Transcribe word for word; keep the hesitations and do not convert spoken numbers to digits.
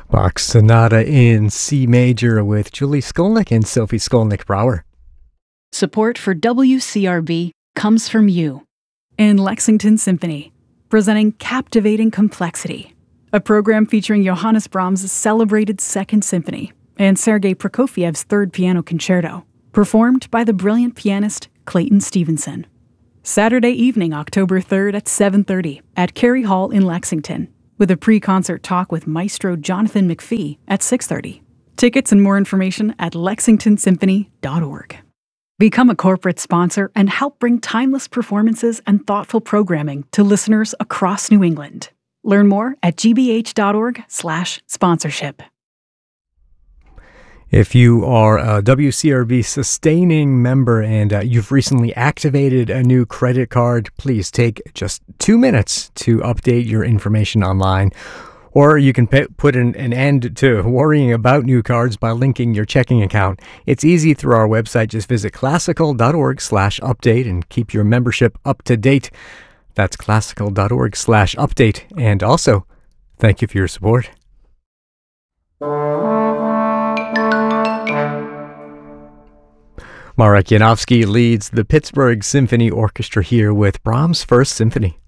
Bach Sonata in C major with Julie Skolnick and Sophie Skolnick-Brower. Support for W C R B comes from you. And Lexington Symphony, presenting Captivating Complexity, a program featuring Johannes Brahms' celebrated Second Symphony and Sergei Prokofiev's Third Piano Concerto, performed by the brilliant pianist Clayton Stevenson. Saturday evening, October third at seven thirty at Cary Hall in Lexington, with a pre-concert talk with Maestro Jonathan McPhee at six thirty. Tickets and more information at lexington symphony dot org. Become a corporate sponsor and help bring timeless performances and thoughtful programming to listeners across New England. Learn more at g b h dot org slash sponsorship. If you are a W C R B sustaining member and uh, you've recently activated a new credit card, please take just two minutes to update your information online. Or you can p- put an, an end to worrying about new cards by linking your checking account. It's easy through our website. Just visit classical dot org slash update and keep your membership up to date. That's classical dot org slash update. And also, thank you for your support. Marek Janowski leads the Pittsburgh Symphony Orchestra here with Brahms' First Symphony.